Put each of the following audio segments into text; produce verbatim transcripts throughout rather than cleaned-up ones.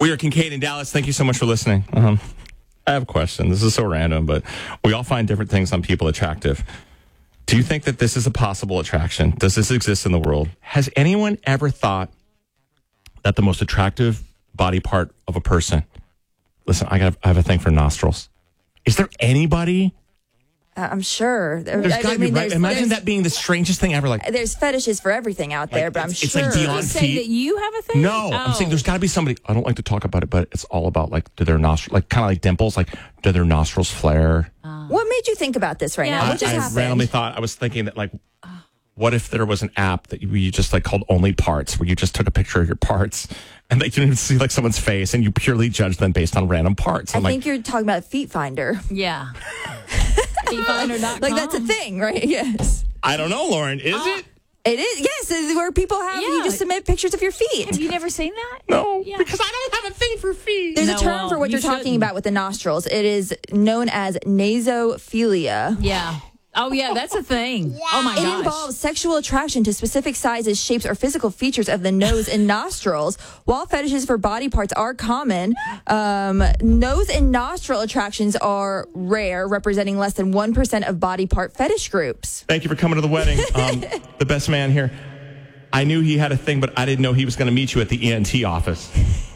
We are Kincaid in Dallas. Thank you so much for listening. Um, I have a question. This is so random, but we all find different things on people attractive. Do you think that this is a possible attraction? Does this exist in the world? Has anyone ever thought that the most attractive body part of a person... Listen, I, got, I have a thing for nostrils. Is there anybody... Uh, I'm sure. There's I, gotta I mean, be, right? there's, Imagine there's, that being the strangest thing ever. Like, there's fetishes for everything out there, like, but I'm it's, sure. it's like beyond You say feet. that you have a thing? No, oh. I'm saying there's got to be somebody. I don't like to talk about it, but it's all about like, do their nostrils, like kind of like dimples, like do their nostrils flare? Uh, What made you think about this right Yeah. now? I, What just I happened? randomly thought I was thinking that like, what if there was an app that you, you just like called Only Parts, where you just took a picture of your parts and they didn't even see like someone's face, and you purely judge them based on random parts. I I'm like, think you're talking about Feet Finder. Yeah. feet finder dot com. Like that's a thing, right? Yes. I don't know, Lauren. Is Uh, it? It is. Yes, it's where people have you Yeah. just submit pictures of your feet. Have you never seen that? No, Yeah. because I don't have a thing for feet. There's No, a term well, for what you you're talking shouldn't. about with the nostrils. It is known as nasophilia. Yeah. Oh, yeah, that's a thing. Oh, my It gosh. involves sexual attraction to specific sizes, shapes, or physical features of the nose and nostrils. While fetishes for body parts are common, um, nose and nostril attractions are rare, representing less than one percent of body part fetish groups. Thank you for coming to the wedding. Um, the best man here. I knew he had a thing, but I didn't know he was going to meet you at the E N T office.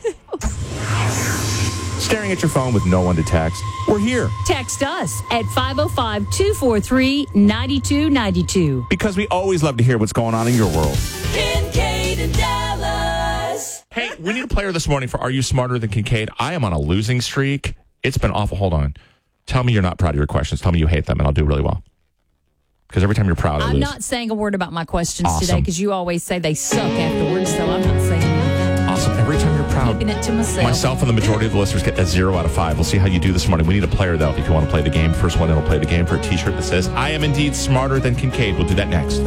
Staring at your phone with no one to text. We're here Text us at five oh five, two four three, nine two nine two. because we always love to hear what's going on in your world. Kincaid in Dallas. Hey, we need a player this morning for Are You Smarter Than Kincaid? I am on a losing streak. It's been awful. Hold on. Tell me you're not proud of your questions. Tell me you hate them, and I'll do really well. Because every time you're proud, I I'm lose. not saying a word about my questions Awesome. today because you always say they suck afterwards, so I'm not saying anything. Awesome. Every time you're proud. Keeping it to myself. Myself and the majority of the listeners get a zero out of five. We'll see how you do this morning. We need a player, though, if you want to play the game. First one that'll play the game for a T-shirt that says, I am indeed smarter than Kincaid. We'll do that next.